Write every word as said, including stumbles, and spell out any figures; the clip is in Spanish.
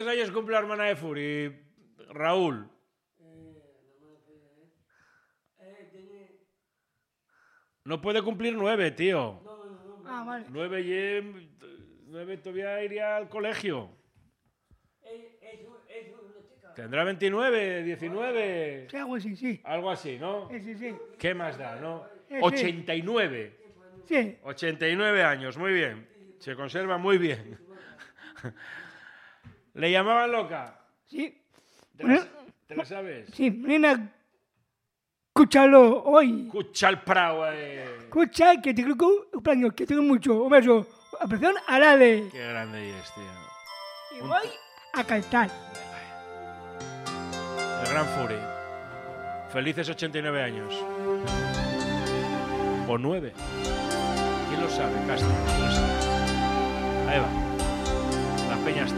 años cumple la hermana de Furi? Raúl. No puede cumplir nueve, tío. Ah, vale. Nueve, y, nueve todavía iría al colegio. Tendrá veintinueve, diecinueve. Sí, algo así, sí. Algo así, ¿no? Sí, sí, sí. ¿Qué más da, no? Sí, sí. ochenta y nueve. Sí. ochenta y nueve años, muy bien. Se conserva muy bien. ¿Le llamaban loca? Sí. ¿Te la, te la sabes? Sí, nena, escúchalo hoy. Escucha el prau, eh. Escucha, que te creo que que tengo mucho. Un beso. Apreción, alale. Qué grande es, tío. Y voy a cantar. El gran Furi. Felices ochenta y nueve años. O nueve. ¿Quién lo sabe, Castro? ¿Quién lo sabe? Ahí va. Las peñas.